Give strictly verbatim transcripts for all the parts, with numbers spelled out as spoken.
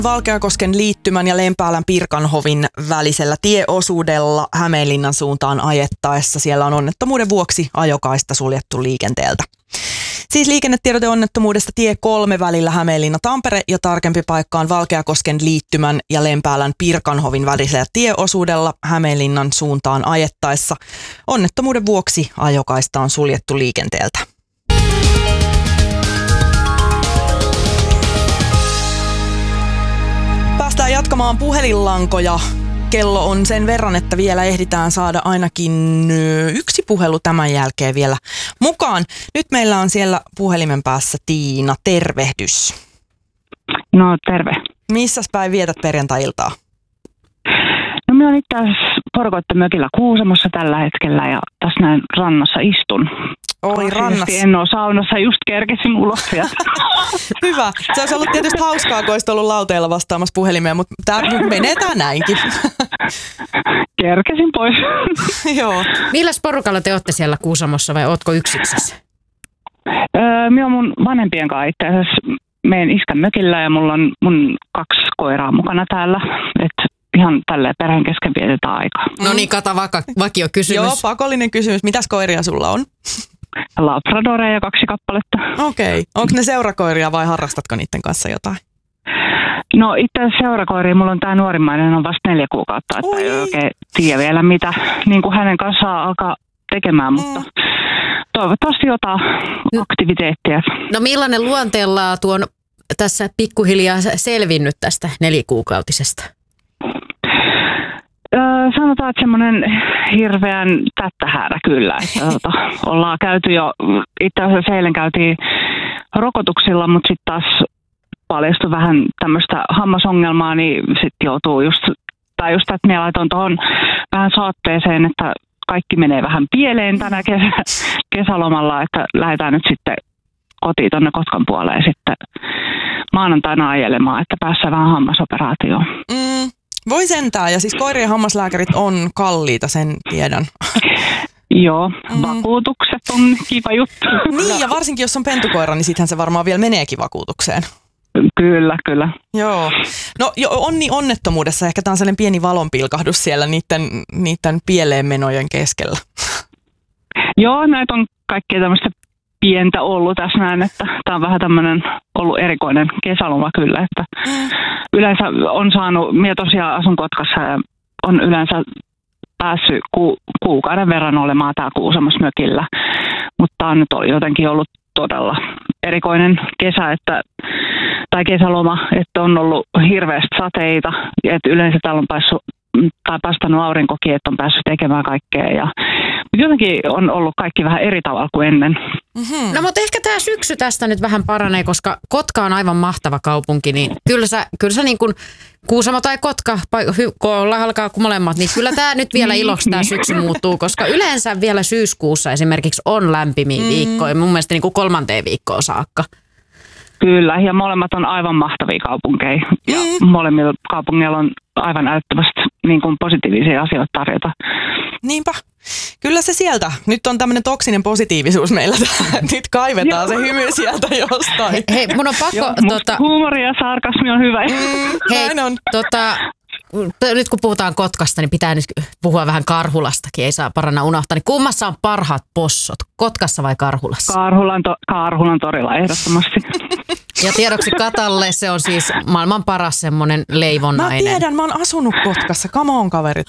Valkeakosken liittymän ja Lempäälän Pirkanhovin välisellä tieosuudella Hämeenlinnan suuntaan ajettaessa. Siellä on onnettomuuden vuoksi ajokaista suljettu liikenteeltä. Siis liikennetiedote onnettomuudesta tie kolme välillä Hämeenlinna-Tampere ja tarkempi paikka on Valkeakosken liittymän ja Lempäälän Pirkanhovin välisellä tieosuudella Hämeenlinnan suuntaan ajettaessa. Onnettomuuden vuoksi ajokaista on suljettu liikenteeltä. Päästään jatkamaan puhelinlankoja. Kello on sen verran, että vielä ehditään saada ainakin yksi puhelu tämän jälkeen vielä mukaan. Nyt meillä on siellä puhelimen päässä Tiina. Tervehdys. No terve. Missäs päin vietät perjantai-iltaa? No minä olen itse asiassa Porkoittamökillä Kuusamossa tällä hetkellä ja tässä näin rannassa istun. Oi rannassa. En ole saunassa, just kerkesin ulos sieltä. Hyvä. Se olisi ollut tietysti hauskaa, kun olisit ollut lauteilla vastaamassa puhelimeen, mutta tämä menee tää näinkin. Kerkesin pois. Joo. Milläs porukalla te olette siellä Kuusamossa vai ootko yksiksessä? Öö, minä olen mun vanhempien kanssa itse asiassa. Meen iskän mökillä ja mulla on mun kaksi koiraa mukana täällä. Et ihan tälleen perheen kesken vietetään aikaa. No niin, kata vaka, vakio kysymys. Joo, pakollinen kysymys. Mitäs koiria sulla on? Labradoreja kaksi kappaletta. Okei. Okay. Onko ne seurakoiria vai harrastatko niiden kanssa jotain? No itse asiassa seurakoiria, mulla on tää nuorimmainen, on vasta neljä kuukautta, että Oi. ei oikein tiedä vielä mitä niin kuin hänen kanssaan alkaa tekemään, mutta mm. toivottavasti jotain aktiviteettia. No millainen luonteenlaatu on tässä pikkuhiljaa selvinnyt tästä nelikuukautisesta? Öö, sanotaan, että semmoinen hirveän tättähäärä kyllä. Että, tota, ollaan käyty jo, itse asiassa eilen käytiin rokotuksilla, mutta sitten taas paljastui vähän tämmöistä hammasongelmaa, niin sitten joutuu just, tai just että minä laitoin tuohon vähän saatteeseen, että kaikki menee vähän pieleen tänä kesä, kesälomalla, että lähdetään nyt sitten kotiin tuonne Kotkan puoleen sitten maanantaina ajelemaan, että päässään vähän hammasoperaatioon. Mm. Voi sentään, ja siis koirien hammaslääkärit on kalliita, sen tiedän. Joo, mm. vakuutukset on kiva juttu. Niin, ja varsinkin jos on pentukoira, niin sittenhän se varmaan vielä meneekin vakuutukseen. Kyllä, kyllä. Joo. No jo, onni onnettomuudessa, ehkä tämä on sellainen pieni valonpilkahdus siellä niiden, niiden pieleenmenojen keskellä. Joo, näitä on kaikkea tämmöistä pientä ollut tässä näin, että tämä on vähän tämmöinen ollut erikoinen kesäloma kyllä, että mm. yleensä on saanut, minä tosiaan asun Kotkassa ja on yleensä päässyt ku, kuukauden verran olemaan täällä Kuusamossa mökillä, mutta tämä on nyt jotenkin ollut todella erikoinen kesä, että, tai kesäloma, että on ollut hirveästi sateita, että yleensä täällä on päässyt tai pastanut aurinkokin, että on päässyt tekemään kaikkea. Ja jotenkin on ollut kaikki vähän eri tavalla kuin ennen. Mm-hmm. No mutta ehkä tämä syksy tästä nyt vähän paranee, koska Kotka on aivan mahtava kaupunki, niin kyllä sä, kyllä sä niin kuin Kuusamo tai Kotka, kun ollaan alkaa kuin molemmat, niin kyllä tämä nyt vielä iloksi tämä syksy muuttuu, koska yleensä vielä syyskuussa esimerkiksi on lämpimiä viikkoja, mun mielestä niin kuin kolmanteen viikkoon saakka. Kyllä, ja molemmat on aivan mahtavia kaupunkeja. Ja mm. molemmilla kaupungeilla on aivan älyttömästi niin kuin positiivisia asioita tarjota. Niinpä. Kyllä se sieltä. Nyt on tämmöinen toksinen positiivisuus meillä. Nyt kaivetaan se hymy sieltä jostain. Hei, mun on pakko... Joo, tota... huumori ja sarkasmi on hyvä. Mm, Hei, on. Tota, nyt kun puhutaan Kotkasta, niin pitää nyt puhua vähän Karhulastakin. Ei saa parana unohtaa. Niin kummassa on parhaat possot? Kotkassa vai Karhulassa? Karhulan, to- Karhulan torilla ehdottomasti. Ja tiedoksi Katalle, se on siis maailman paras semmoinen leivonnainen. Mä tiedän, mä oon asunut Kotkassa. Come on, kaverit.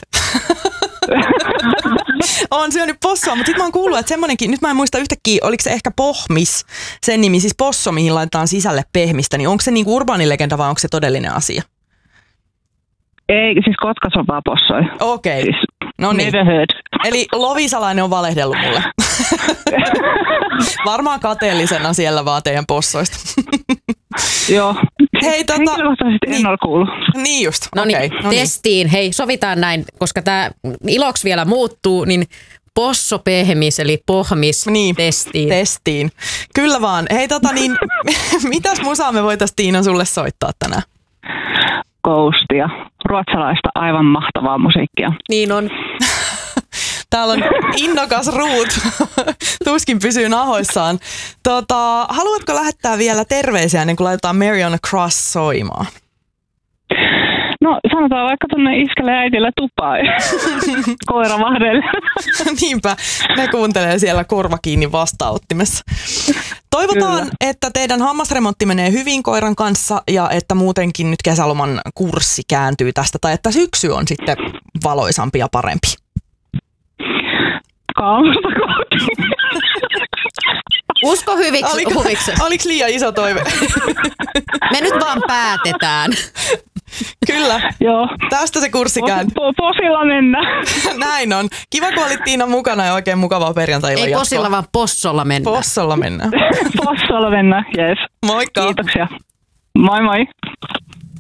Oon syönyt possoa, mutta sit mä oon kuullut, että semmonenkin, nyt mä en muista yhtäkkiä, oliko se ehkä pohmis, sen nimi, siis posso, mihin laitetaan sisälle pehmistä, niin onko se niinku urbaanilegenda vai onko se todellinen asia? Ei, siis Kotkassa on vaan possoja. Okei. Okay. Siis, no niin. never heard. Eli Lovisalainen on valehdellut mulle. Varmaan kateellisena siellä vaan teidän possoista. Joo. Hei, tota... Henkilökohtaisesti niin, en ole kuullut. Niin just. No niin, okay, no testiin. Niin. Hei, sovitaan näin, koska tämä iloksi vielä muuttuu, niin posso pehmis, eli pohmis niin, testiin. testiin. Kyllä vaan. Hei, tota niin, mitäs musaa me voitaisiin Tiina sulle soittaa tänään? Ghostia. Ruotsalaista aivan mahtavaa musiikkia. Niin on. Täällä on innokas Ruut. Tuskin pysyy nahoissaan. Tota, haluatko lähettää vielä terveisiä ennen kuin laitetaan Mary on a Cross soimaan? sanotaan vaikka tuonne iskelle ja äitille tupaan koira vahdelle. Niinpä, ne kuuntelee siellä korva kiinni vastaanottimessa. Toivotaan, Kyllä. että teidän hammasremontti menee hyvin koiran kanssa ja että muutenkin nyt kesäloman kurssi kääntyy tästä tai että syksy on sitten valoisampi ja parempi. Kaamasta kohti. Usko hyviksi, Oliko, huviksi. Oliko liian iso toive? Me nyt vaan päätetään. Kyllä. Joo. Tästä se kurssi kääntyy. Po- posilla mennään. Näin on. Kiva, kun olit Tiina mukana ja oikein mukavaa perjantai-illan Ei jatkoa. posilla, vaan possolla mennään. Possolla mennään. Possolla mennään, jees. Moikka. Kiitoksia. Moi moi.